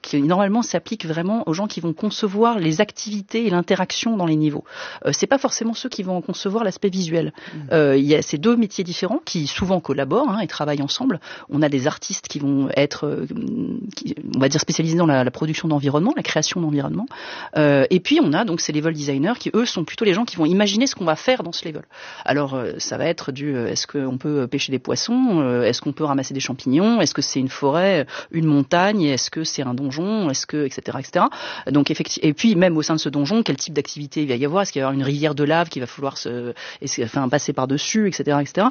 qui normalement s'applique vraiment aux gens qui vont concevoir les activités et l'interaction dans les niveaux. C'est pas forcément ceux qui vont concevoir l'aspect visuel. Il y a ces deux métiers différents qui souvent collaborent et travaillent ensemble. On a des artistes qui vont être, on va dire, spécialisés dans la production d'environnement, la création d'environnement. Et puis on a donc ces level designers qui eux sont plutôt les gens qui vont imaginer ce qu'on va faire dans ce level. Alors ça va être est-ce qu'on peut pêcher des poissons, est-ce qu'on peut ramasser des champignons, est-ce que c'est une forêt, une montagne, est-ce que c'est un donjon, est-ce que etc. Donc effectivement, et puis même au sein de ce donjon, quel type d'activité il va y avoir, est-ce qu'il va y avoir une rivière de lave qui va falloir passer par dessus, etc.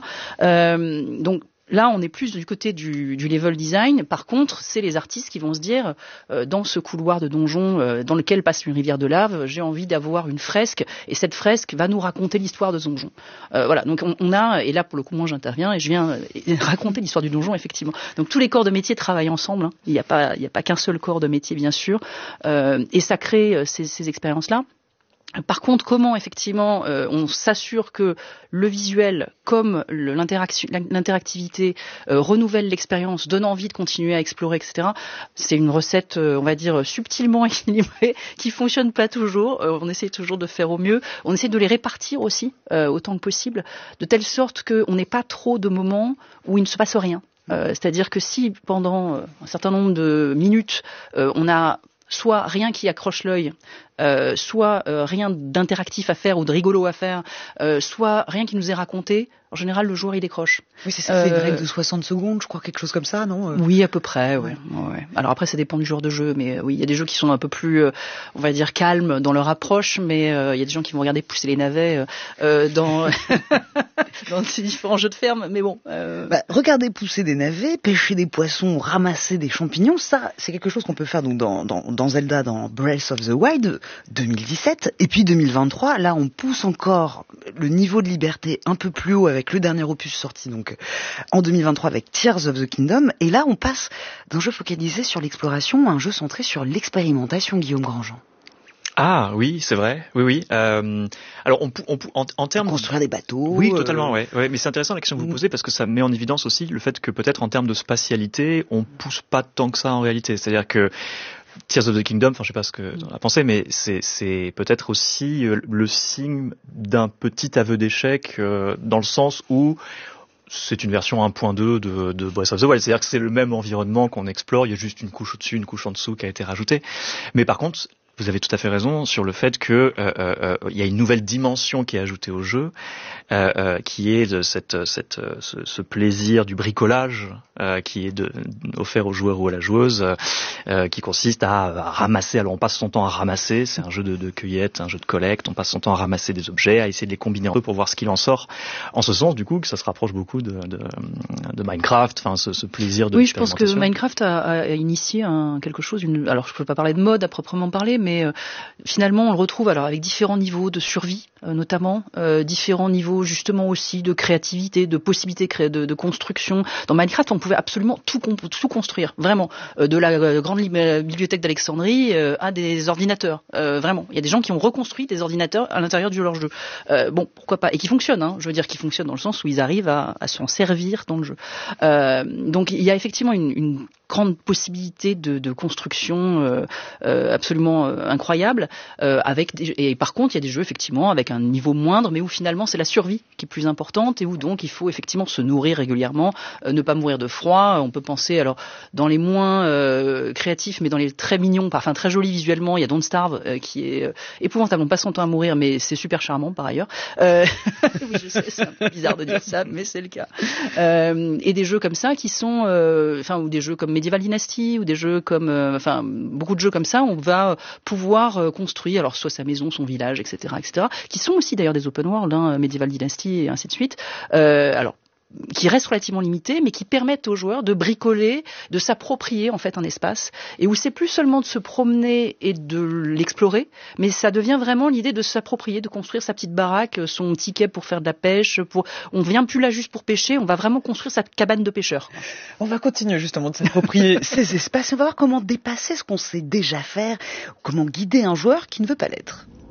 Donc là, on est plus du côté du level design. Par contre, c'est les artistes qui vont se dire, dans ce couloir de donjon dans lequel passe une rivière de lave, j'ai envie d'avoir une fresque, et cette fresque va nous raconter l'histoire de ce donjon. Voilà, donc on a, et là pour le coup, moi j'interviens et je viens raconter l'histoire du donjon, effectivement. Donc tous les corps de métier travaillent ensemble. Il n'y a pas qu'un seul corps de métier, bien sûr, et ça crée ces expériences-là. Par contre, comment effectivement on s'assure que le visuel, comme l'interactivité, renouvelle l'expérience, donne envie de continuer à explorer, etc. C'est une recette, on va dire, subtilement équilibrée, qui fonctionne pas toujours. On essaie toujours de faire au mieux. On essaie de les répartir aussi, autant que possible, de telle sorte qu'on n'ait pas trop de moments où il ne se passe rien. C'est-à-dire que si pendant un certain nombre de minutes, on a soit rien qui accroche l'œil, soit rien d'interactif à faire ou de rigolo à faire, soit rien qui nous est raconté, en général, le joueur, il décroche. Oui, c'est ça, fait une règle de 60 secondes, je crois, quelque chose comme ça, non ? Oui, à peu près, ouais. Alors après, ça dépend du genre de jeu, mais oui, il y a des jeux qui sont un peu plus, on va dire, calmes dans leur approche, mais il y a des gens qui vont regarder pousser les navets dans ces différents jeux de ferme, mais bon. Regarder pousser des navets, pêcher des poissons, ramasser des champignons, ça, c'est quelque chose qu'on peut faire donc dans Zelda, dans Breath of the Wild 2017, et puis 2023, là, on pousse encore le niveau de liberté un peu plus haut avec le dernier opus sorti donc en 2023 avec Tears of the Kingdom, et là on passe d'un jeu focalisé sur l'exploration à un jeu centré sur l'expérimentation, Guillaume Grandjean. Ah oui, c'est vrai. Oui. Alors en termes construire des bateaux. Oui, totalement. Ouais. Mais c'est intéressant la question que vous posez parce que ça met en évidence aussi le fait que peut-être en termes de spatialité, on pousse pas tant que ça en réalité. C'est-à-dire que Tears of the Kingdom, je sais pas ce que tu en as pensé, mais c'est peut-être aussi le signe d'un petit aveu d'échec dans le sens où c'est une version 1.2 de Breath of the Wild. C'est-à-dire que c'est le même environnement qu'on explore, il y a juste une couche au-dessus, une couche en dessous qui a été rajoutée. Mais par contre, vous avez tout à fait raison sur le fait que il y a une nouvelle dimension qui est ajoutée au jeu, qui est de ce plaisir du bricolage qui est offert au joueur ou à la joueuse, qui consiste à ramasser. Alors on passe son temps à ramasser, c'est un jeu de cueillette, un jeu de collecte. On passe son temps à ramasser des objets, à essayer de les combiner entre eux pour voir ce qu'il en sort. En ce sens, du coup, que ça se rapproche beaucoup de Minecraft. Enfin, ce plaisir de. Oui, je pense que Minecraft a initié quelque chose. Alors je peux pas parler de mode à proprement parler, mais finalement on le retrouve alors avec différents niveaux de survie, notamment différents niveaux justement aussi de créativité, de possibilités de construction. Dans Minecraft, on pouvait absolument tout construire, vraiment, de la grande bibliothèque d'Alexandrie à des ordinateurs, vraiment. Il y a des gens qui ont reconstruit des ordinateurs à l'intérieur de leur jeu. Bon, pourquoi pas, et qui fonctionnent. Je veux dire, qui fonctionnent dans le sens où ils arrivent à s'en servir dans le jeu. Donc il y a effectivement une grande possibilité de construction absolument incroyable, et par contre il y a des jeux effectivement avec un niveau moindre, mais où finalement c'est la survie qui est plus importante et où donc il faut effectivement se nourrir régulièrement, ne pas mourir de froid. On peut penser, alors dans les moins créatifs mais dans les très mignons, enfin très jolis visuellement, il y a Don't Starve qui est épouvantable, on passe son temps à mourir mais c'est super charmant par ailleurs. Oui, je sais, c'est un peu bizarre de dire ça mais c'est le cas. Et des jeux comme ça qui sont ou des jeux comme Medieval Dynasty ou des jeux comme beaucoup de jeux comme ça, on va pouvoir construire alors soit sa maison, son village, etc., qui sont aussi d'ailleurs des open world, Medieval Dynasty et ainsi de suite. Alors qui restent relativement limités, mais qui permettent aux joueurs de bricoler, de s'approprier en fait un espace, et où c'est plus seulement de se promener et de l'explorer, mais ça devient vraiment l'idée de s'approprier, de construire sa petite baraque, son petit quai pour faire de la pêche. On vient plus là juste pour pêcher, on va vraiment construire sa cabane de pêcheur. On va continuer justement de s'approprier ces espaces, on va voir comment dépasser ce qu'on sait déjà faire, comment guider un joueur qui ne veut pas l'être.